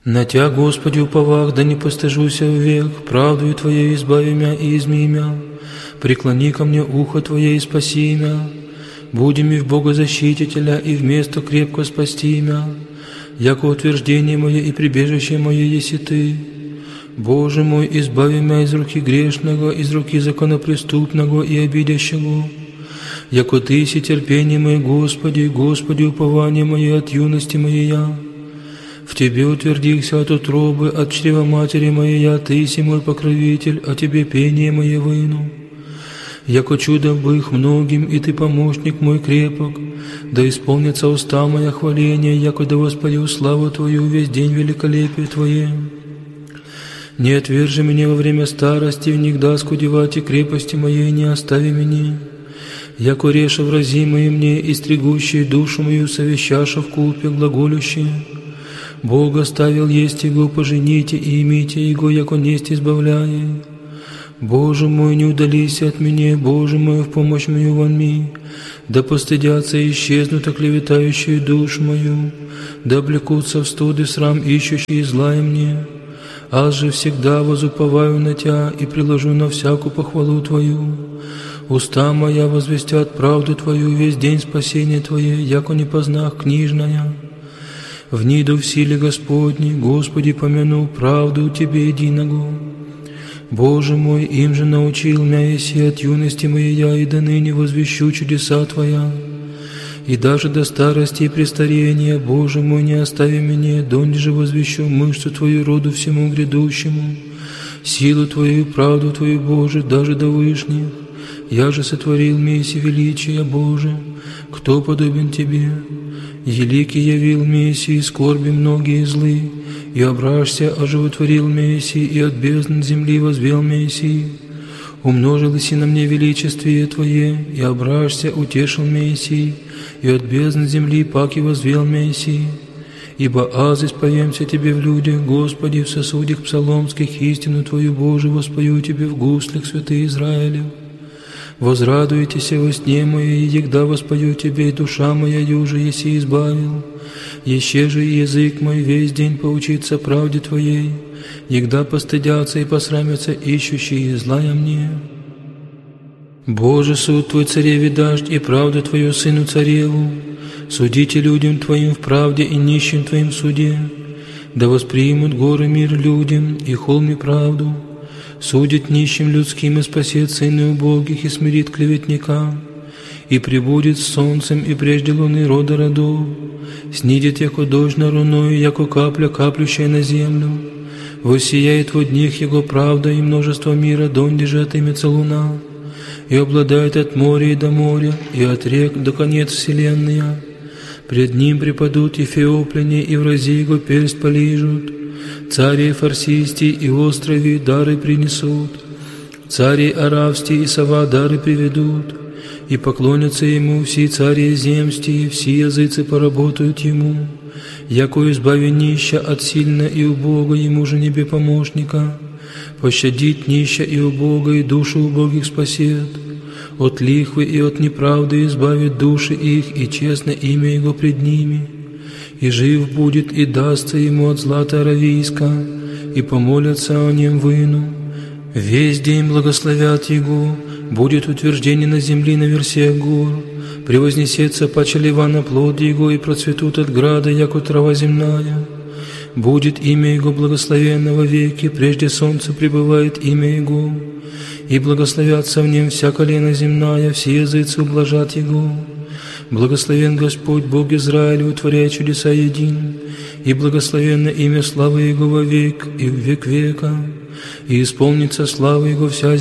На Тя, Господи, уповах, да не постыжуся век, правдою Твоей избави мя и изми мя. Преклони ко мне ухо Твое и спаси мя. Буди ми в Бога защитителя и вместо крепко спасти мя. Яко утверждение мое и прибежище мое еси Ты. Боже мой, избави мя из руки грешного, из руки законопреступного и обидящего. Яко Ты еси терпение мое, Господи, Господи, упование мое от юности моей я. В Тебе утвердился от утробы, от чрева матери моей я, Ты еси мой покровитель, о Тебе пение мое выну. Яко чудо бых многим, и Ты помощник мой крепок, да исполнится уста моя хваления, яко да воспою славу Твою весь день великолепие Твое. Не отвержи меня во время старости, внегда скудевать и крепости моей не остави меня. Яко реша вразимые мне, и стригущие душу мою, совещаша в купе глаголющие. Бог оставил есть Его, пожените и имите Его, яко несть избавляя. Боже мой, не удалися от меня, Боже мой, в помощь мою вонми. Да постыдятся и исчезнут оклеветающие душу мою, да облекутся в студ и срам ищущие злая мне. Аз же всегда возуповаю на Тя и приложу на всякую похвалу Твою. Уста моя возвестят правду Твою, весь день спасения Твое, яко не познах книжная. Вниду в силе Господней, Господи, помяну правду Тебе единого. Боже мой, им же научил мя еси от юности моей я, и до ныне возвещу чудеса Твоя. И даже до старости и престарения, Боже мой, не остави меня, донде же возвещу мышцу Твою роду всему грядущему, силу Твою, правду Твою, Боже, даже до вышних. Я же сотворил меси величия, Боже, кто подобен Тебе? Еликий явил меси, и скорби многие злы, и ображься оживотворил меси, и от бездн земли возвел меси. Умножилось и на мне величествие Твое, и ображься утешил меси, и от бездн земли паки возвел меси. Ибо аз исповемся Тебе в людях, Господи, в сосудях псаломских, истину Твою, Боже, воспою Тебе в гуслях, святый Израилев. Возрадуйтесь во сне моей, егда воспою Тебе, и душа моя юже еси избавил. Еще же язык мой весь день поучится правде Твоей, егда постыдятся и посрамятся ищущие злая мне. Боже, суд Твой цареве дашь, и правду Твою сыну цареву. Судите людям Твоим в правде и нищим Твоим в суде. Да воспримут горы мир людям, и холми правду. Судит нищим людским и спасет сыны убогих, и смирит клеветника. И прибудет с солнцем, и прежде луны рода родов. Снидет, яко дождь на руною, яко капля, каплющая на землю. Воссияет во днях Его правда, и множество мира, донде же отымется луна. И обладает от моря и до моря, и от рек до конец вселенная. Пред Ним припадут и феопляне, и врази Его персть полижут. Цари фарсисти и острови дары принесут. Цари аравсти и сова дары приведут. И поклонятся Ему все цари земсти, все языцы поработают Ему. Яко избави нища от сильно и убога, Ему же небе помощника. Пощадит нища и убога, и душу убогих спасет. От лихвы и от неправды избавит души их, и честно имя Его пред ними. И жив будет, и дастся ему от злата аравийска, и помолятся о нем выну. Весь день благословят Его, будет утверждение на земли на версиях гор, превознесется паче лева на плод Его, и процветут от града, яко трава земная. Будет имя Его благословенно во веки, прежде солнца пребывает имя Его, и благословятся в нем вся колено земная, все языцы ублажат Его. Благословен Господь, Бог Израиля, утворяя чудеса един, и благословенно имя славы Его во век и в век века, и исполнится слава Его вся